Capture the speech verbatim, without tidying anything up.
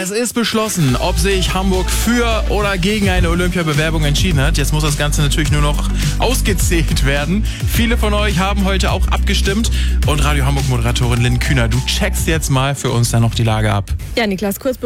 Es ist beschlossen, ob sich Hamburg für oder gegen eine Olympiabewerbung entschieden hat. Jetzt muss das Ganze natürlich nur noch ausgezählt werden. Viele von euch haben heute auch abgestimmt. Und Radio Hamburg-Moderatorin Lynn Kühner, du checkst jetzt mal für uns dann noch die Lage ab. Ja, Niklas, kurz